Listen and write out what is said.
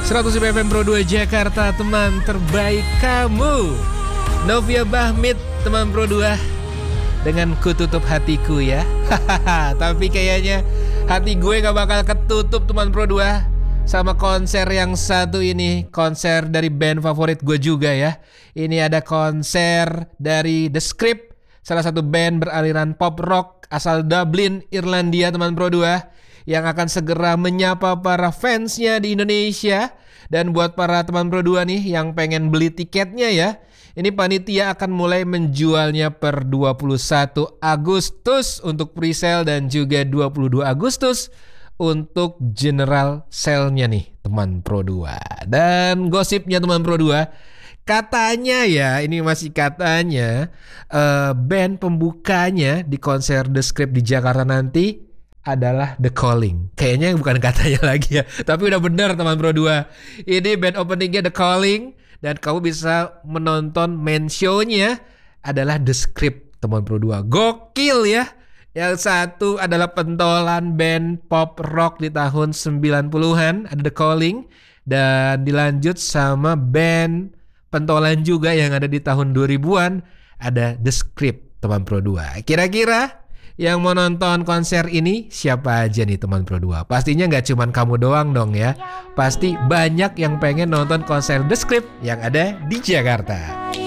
100 BPM Pro 2 Jakarta, teman terbaik kamu. Novia Bahmit, teman Pro 2, dengan Kututup Hatiku ya. Tapi kayaknya hati gue gak bakal ketutup, teman Pro 2, sama konser yang satu ini. Konser dari band favorit gue juga ya. Ini ada konser dari The Script, salah satu band beraliran pop rock asal Dublin, Irlandia, teman Pro 2, yang akan segera menyapa para fansnya di Indonesia. Dan buat para teman Pro 2 nih yang pengen beli tiketnya ya, ini panitia akan mulai menjualnya per 21 Agustus untuk pre-sale dan juga 22 Agustus untuk general sale-nya nih, teman Pro 2. Dan gosipnya, teman Pro 2, katanya ya, ini masih katanya, band pembukanya di konser The Script di Jakarta nanti adalah The Calling. Kayaknya bukan katanya lagi ya, tapi udah benar, teman Pro 2. Ini band openingnya The Calling, dan kamu bisa menonton main show-nya adalah The Script, teman Pro 2. Gokil ya. Yang satu adalah pentolan band pop rock di tahun 90-an, ada The Calling, dan dilanjut sama band pentolan juga yang ada di tahun 2000-an, ada The Script, teman Pro 2. Kira-kira yang mau nonton konser ini siapa aja nih, teman Pro 2? Pastinya gak cuman kamu doang dong ya. Pasti banyak yang pengen nonton konser The Script yang ada di Jakarta.